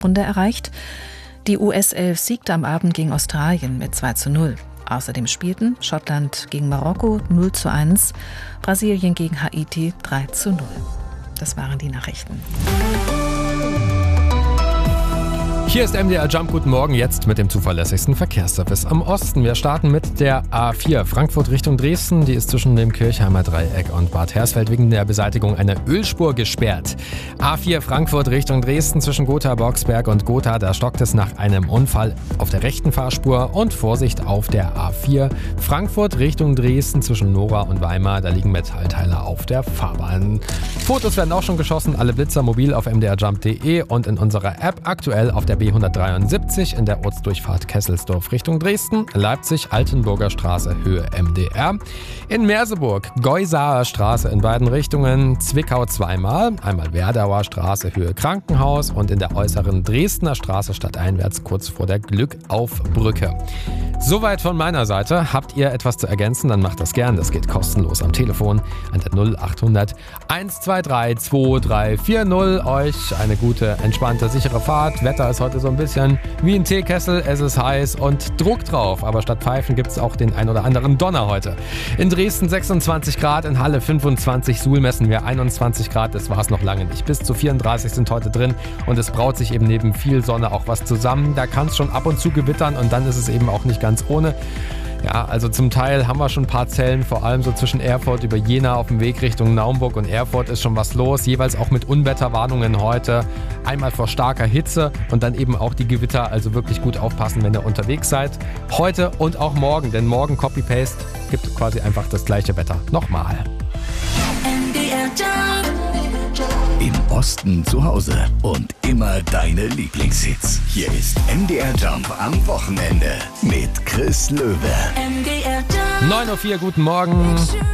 Runde erreicht. Die US-11 siegte am Abend gegen Australien mit 2:0. Außerdem spielten Schottland gegen Marokko 0:1, Brasilien gegen Haiti 3:0. Das waren die Nachrichten. Hier ist MDR Jump. Guten Morgen, jetzt mit dem zuverlässigsten Verkehrsservice am Osten. Wir starten mit der A4 Frankfurt Richtung Dresden. Die ist zwischen dem Kirchheimer Dreieck und Bad Hersfeld wegen der Beseitigung einer Ölspur gesperrt. A4 Frankfurt Richtung Dresden zwischen Gotha-Boxberg und Gotha. Da stockt es nach einem Unfall auf der rechten Fahrspur. Und Vorsicht auf der A4 Frankfurt Richtung Dresden zwischen Nora und Weimar. Da liegen Metallteile auf der Fahrbahn. Fotos werden auch schon geschossen. Alle Blitzer mobil auf mdrjump.de und in unserer App aktuell auf der B173 in der Ortsdurchfahrt Kesselsdorf Richtung Dresden, Leipzig, Altenburger Straße, Höhe MDR. In Merseburg, Geusaer Straße in beiden Richtungen, Zwickau zweimal, einmal Werdauer Straße, Höhe Krankenhaus und in der äußeren Dresdner Straße stadteinwärts kurz vor der Glückaufbrücke. Soweit von meiner Seite. Habt ihr etwas zu ergänzen, dann macht das gern. Das geht kostenlos am Telefon an der 0800 123 2340. Euch eine gute, entspannte, sichere Fahrt. Wetter ist heute so ein bisschen wie ein Teekessel. Es ist heiß und Druck drauf. Aber statt Pfeifen gibt es auch den ein oder anderen Donner heute. In Dresden 26 Grad, in Halle 25, Suhl messen wir 21 Grad. Das war es noch lange nicht. Bis zu 34 sind heute drin und es braut sich eben neben viel Sonne auch was zusammen. Da kann es schon ab und zu gewittern und dann ist es eben auch nicht ganz ohne. Ja, also zum Teil haben wir schon ein paar Zellen, vor allem so zwischen Erfurt über Jena auf dem Weg Richtung Naumburg und Erfurt ist schon was los, jeweils auch mit Unwetterwarnungen heute. Einmal vor starker Hitze und dann eben auch die Gewitter, also wirklich gut aufpassen, wenn ihr unterwegs seid. Heute und auch morgen, denn morgen Copy-Paste gibt quasi einfach das gleiche Wetter. Nochmal. Im Osten zu Hause und immer deine Lieblingshits. Hier ist MDR Jump am Wochenende mit Chris Löwe. 9:04 Uhr, guten Morgen.